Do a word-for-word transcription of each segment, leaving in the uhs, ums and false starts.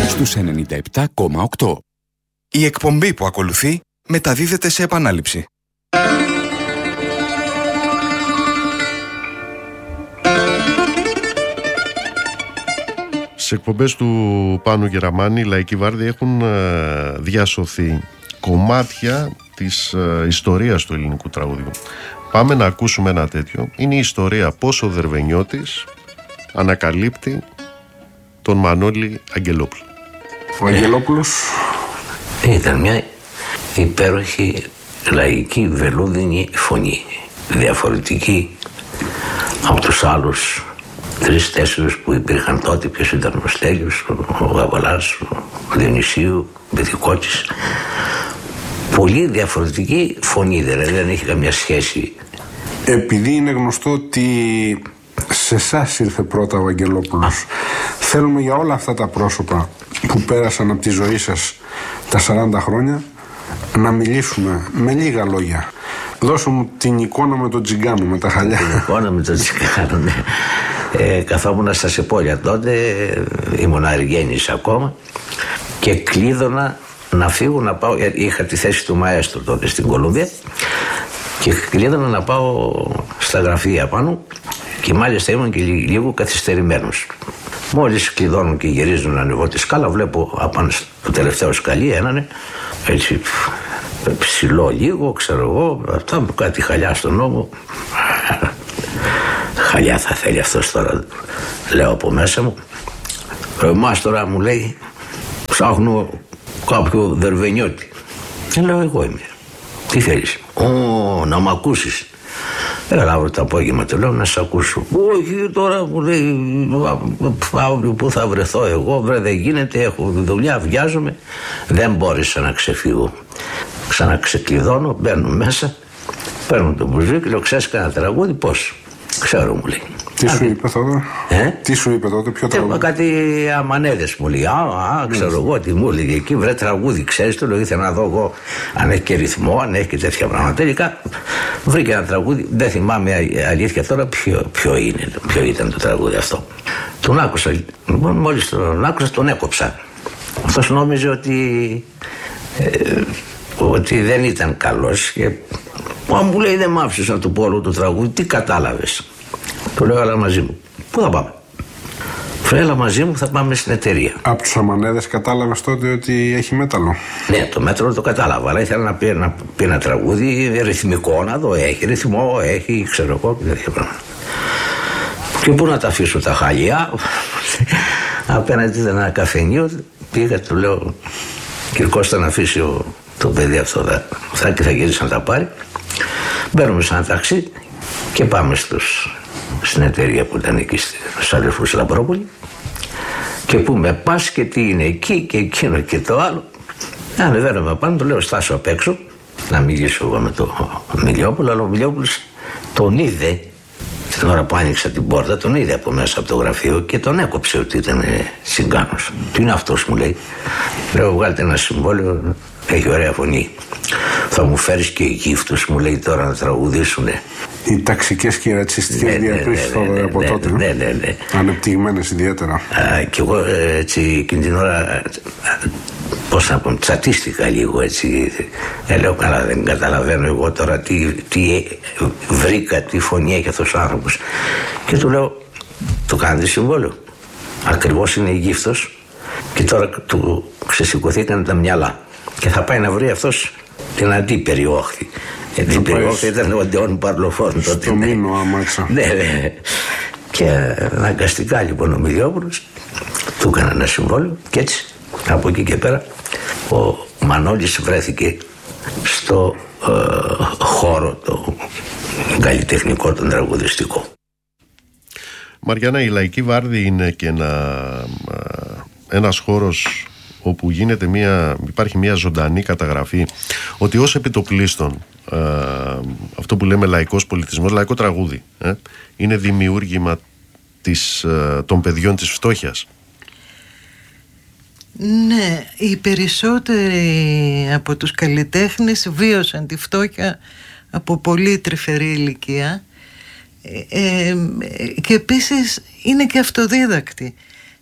στους ενενήντα επτά κόμμα οκτώ. Η εκπομπή που ακολουθεί μεταδίδεται σε επανάληψη. Στις εκπομπές του Πάνου Γεραμάνη, οι Λαϊκοί Βάρδοι έχουν διασωθεί κομμάτια της ιστορίας του ελληνικού τραγουδιού. Πάμε να ακούσουμε ένα τέτοιο. Είναι η ιστορία πώς ο Δερβενιώτης ανακαλύπτει τον Μανώλη Αγγελόπουλο. Ο Αγγελόπουλος ήταν μια υπέροχη λαϊκή βελούδινη φωνή, διαφορετική από τους άλλους τρεις-τέσσερις που υπήρχαν τότε. Ποιος ήταν ο Στέλιος, ο Γαβαλάς, ο Διονυσίου, ο Μπεθικότσης. Πολύ διαφορετική φωνή, δηλαδή δεν έχει καμιά σχέση. Επειδή είναι γνωστό ότι σε εσάς ήρθε πρώτα ο Αγγελόπουλος, θέλουμε για όλα αυτά τα πρόσωπα που πέρασαν από τη ζωή σας τα σαράντα χρόνια να μιλήσουμε με λίγα λόγια. Δώσε μου την εικόνα με τον Τζιγκάνο, με τα χαλιά. Την εικόνα με τον Τζιγκάνο, ναι. Ε, καθόμουν στα Σεπόλια τότε, ήμουν αργένης ακόμα και κλείδωνα να φύγω να πάω. Είχα τη θέση του μαέστρου τότε στην Κολούμβια και κλείδωνα να πάω στα γραφεία πάνω και μάλιστα ήμουν και λίγο καθυστερημένος. Μόλις κλειδώνουν και γυρίζουν να ανεβώ τη σκάλα, βλέπω απάνω στο τελευταίο σκαλί έναν έτσι ψηλό λίγο, ξέρω εγώ, αυτά που κάτι χαλιά στον νόμο. Χαλιά θα θέλει αυτός τώρα, λέω από μέσα μου. Εμάς τώρα, μου λέει, ψάχνω κάποιο Δερβενιώτη. Και λέω, εγώ είμαι. Τι θέλεις? Ω, να μ' ακούσεις. Έλα αύριο το απόγευμα, του λέω, να σε ακούσω. Όχι, τώρα μου λέει, αύριο που θα βρεθώ εγώ, βρε δεν γίνεται, έχω δουλειά, βιάζομαι. Δεν μπόρεσα να ξεφύγω. Ξαναξεκλειδώνω, μπαίνω μέσα, παίρνω το μπουζούκι, λέω, ξέρεις κανένα τραγούδι? Πώς? Ξέρω, μου λέει. Τι σου είπε τότε? Ε? Τι σου είπε τότε, ποιο τραγούδι? Κάτι αμανέδες μου λέει. Α, α ξέρω εγώ yes. τι μου λέει εκεί, βρε τραγούδι, ξέρεις το, λέω, ήθελα να δω εγώ αν έχει και ρυθμό, αν έχει και τέτοια πράγματα. Τελικά βρήκε ένα τραγούδι, δεν θυμάμαι αλήθεια τώρα ποιο, ποιο, είναι, ποιο ήταν το τραγούδι αυτό. Τον άκουσα, λοιπόν, μόλις τον άκουσα τον έκοψα. Αυτός νόμιζε ότι, ε, ότι δεν ήταν καλός και μα μου λέει, δεν μ' άφησες να του πω όλο το τραγούδι, τι κατάλαβες? Του λέω, έλα μαζί μου. Πού θα πάμε? Έλα μαζί μου, θα πάμε στην εταιρεία. Από τους αμανέδες κατάλαβες τότε ότι έχει μέταλλο? Ναι, το μέταλλο το κατάλαβα, αλλά ήθελα να πει, να πει ένα τραγούδι ρυθμικό, να δω, έχει ρυθμό, έχει, ξέρω εγώ και τέτοια πράγματα. Και πού να τα αφήσω τα χαλιά? Απέναντι ήταν ένα καφενείο, πήγα, του λέω, κύριε Κώστα, να αφήσει ο, το παιδί αυτό, θα, θα, θα γυρίσει να τα πάρει. Μπαίνουμε σε ένα ταξί και πάμε στους, στην εταιρεία που ήταν εκεί στους αδερφούς Λαμπρόπολη και που με πας και τι είναι εκεί και εκείνο και το άλλο. Ανεβαίνουμε πάνω, του λέω, στάσω απ' έξω να μιλήσω εγώ με τον Μιλιόπουλο, αλλά ο Μιλιόπουλος τον είδε την ώρα που άνοιξα την πόρτα, τον είδε από μέσα από το γραφείο και τον έκοψε ότι ήταν Τσιγκάνος. Τι είναι αυτός, μου λέει? Λέω, βγάλτε ένα συμβόλαιο, έχει ωραία φωνή. Θα μου φέρεις και γύφτους, μου λέει, τώρα να τραγουδήσουνε. Οι ταξικές και οι ρατσιστικές ναι, διακρίσεις ναι, ναι, ναι, από ναι, τότε. Ναι, ναι, ναι. Ανεπτυγμένες ιδιαίτερα. Α, και εγώ έτσι εκείνη την ώρα, πώς να πω, τσατίστηκα λίγο έτσι. Ε, λέω, καλά, δεν καταλαβαίνω εγώ τώρα τι, τι βρήκα, τι φωνή έχει αυτός ο άνθρωπος. Και του λέω, το κάνετε συμβόλαιο? Ακριβώς είναι γύφτος και τώρα του ξεσηκωθήκαν τα μυαλά. Και θα πάει να βρει αυτός την αντίπερη όχθη. Γιατί η περιοχή ήταν ο Αντιόν Παρλοφόρν τότε. Στο μήνο άμαξα. Ναι, ναι. Και αναγκαστικά λοιπόν ο Μιλιόπουλος του έκανε ένα συμβόλαιο και έτσι από εκεί και πέρα ο Μανώλης βρέθηκε στο ε, χώρο το καλλιτεχνικό, τον τραγουδιστικό. Μαριάννα, η Λαϊκή Βάρδη είναι και ένα, ένας χώρος όπου γίνεται μια, υπάρχει μια ζωντανή καταγραφή ότι ως επιτοπλίστων ε, αυτό που λέμε λαϊκός πολιτισμός, λαϊκό τραγούδι ε, είναι δημιούργημα της, ε, των παιδιών της φτώχειας. Ναι, οι περισσότεροι από τους καλλιτέχνες βίωσαν τη φτώχεια από πολύ τρυφερή ηλικία ε, ε, και επίσης είναι και αυτοδίδακτοι.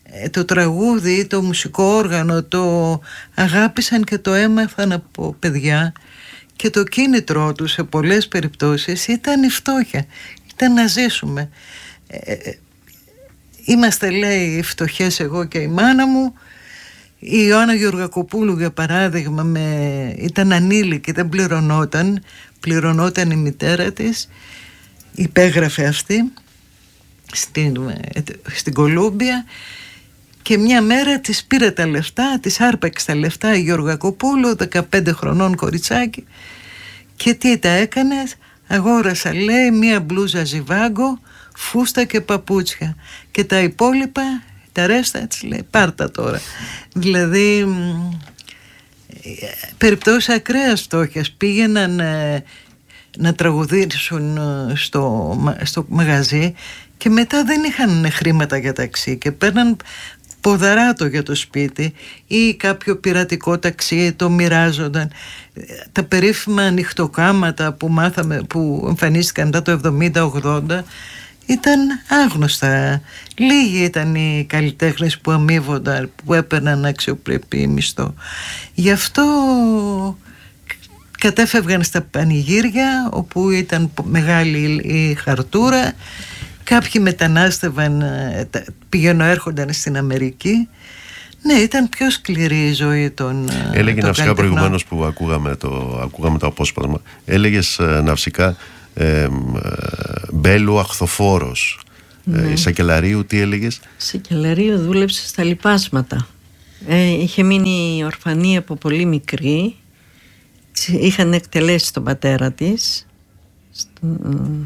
το τραγούδι, το μουσικό όργανο το αγάπησαν και το έμαθαν από παιδιά, και το κίνητρό τους σε πολλές περιπτώσεις ήταν η φτώχεια, ήταν να ζήσουμε. ε, Είμαστε, λέει, φτωχές εγώ και η μάνα μου. Η Ιωάννα Γεωργακοπούλου, για παράδειγμα, με, ήταν ανήλικη, δεν πληρωνόταν. Πληρωνόταν η μητέρα της. Υπέγραφε αυτή στην, στην Κολούμπια. Και μια μέρα της πήρε τα λεφτά, της άρπαξε τα λεφτά η Γεωργακοπούλου, δεκαπέντε χρονών κοριτσάκι. Και τι τα έκανε? Αγόρασα, λέει, μια μπλούζα ζιβάγκο, φούστα και παπούτσια, και τα υπόλοιπα, τα ρέστα, έτσι λέει, πάρτα τώρα. Δηλαδή περιπτώσεις ακραίας φτώχειας. Πήγαιναν ε, να τραγουδήσουν στο, στο μαγαζί και μετά δεν είχαν χρήματα για ταξί και παίρναν ποδαράτο για το σπίτι ή κάποιο πειρατικό ταξί, το μοιράζονταν. Τα περίφημα ανοιχτοκάματα που μάθαμε, που εμφανίστηκαν μετά το εβδομήντα ογδόντα, ήταν άγνωστα. Λίγοι ήταν οι καλλιτέχνες που αμείβονταν, που έπαιρναν αξιοπρεπή μισθό. Γι' αυτό κατέφευγαν στα πανηγύρια όπου ήταν μεγάλη η χαρτούρα. Κάποιοι μετανάστευαν, πήγαιναν, έρχονταν στην Αμερική. Ναι, ήταν πιο σκληρή η ζωή των Έλεγε των ναυσικά προηγουμένως που ακούγαμε το, ακούγαμε το απόσπασμα. Έλεγες ναυσικά ε, Μπέλου Αχθοφόρος. Ναι. ε, Σακελαρίου, τι έλεγες? Σακελαρίου δούλεψε στα λιπάσματα. ε, Είχε μείνει ορφανή από πολύ μικρή. Είχαν εκτελέσει τον πατέρα της στο,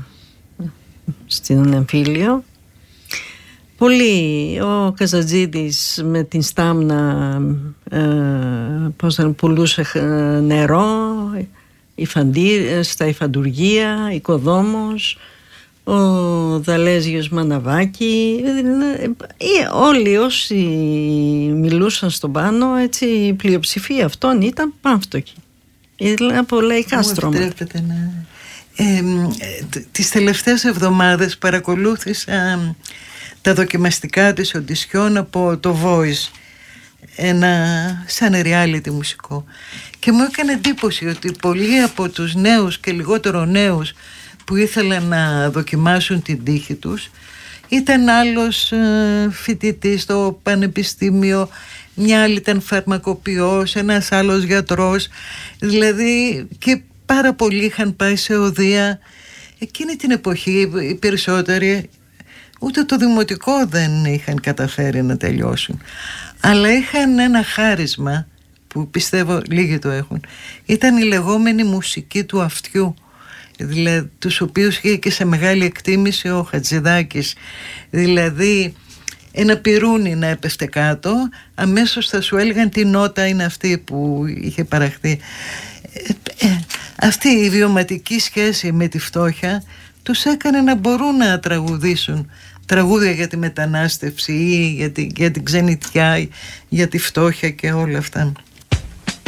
στην εμφύλιο. Πολύ. Ο Καζατζίδης με την Στάμνα ε, πώς θα πουλούσε νερό η φαντή, στα υφαντουργεία, οικοδόμος, ο Δαλέζιος Μαναβάκη, όλοι όσοι μιλούσαν στον Πάνω, έτσι, η πλειοψηφία αυτών ήταν πανφτωχοί, από λαϊκά στρώματα. Να... Ε, τις τελευταίες εβδομάδες παρακολούθησα τα δοκιμαστικά της οντισιόν από το Voice, ένα σαν reality μουσικό, και μου έκανε εντύπωση ότι πολλοί από τους νέους και λιγότερο νέους που ήθελαν να δοκιμάσουν την τύχη τους ήταν άλλος φοιτητής στο πανεπιστήμιο, μια άλλη ήταν φαρμακοποιός, ένας άλλος γιατρός, δηλαδή, και πάρα πολλοί είχαν πάει σε οδεία. Εκείνη την εποχή οι περισσότεροι ούτε το δημοτικό δεν είχαν καταφέρει να τελειώσουν, αλλά είχαν ένα χάρισμα που πιστεύω λίγοι το έχουν. Ήταν η λεγόμενη μουσική του αυτιού, δηλαδή, τους οποίους είχε και σε μεγάλη εκτίμηση ο Χατζηδάκης. Δηλαδή ένα πυρούνι να έπεφτε κάτω, αμέσως θα σου έλεγαν τι νότα είναι αυτή που είχε παραχθεί. ε, ε, Αυτή η βιωματική σχέση με τη φτώχεια τους έκανε να μπορούν να τραγουδήσουν τραγούδια για τη μετανάστευση ή για την, για την ξενιτιά, για τη φτώχεια και όλα αυτά.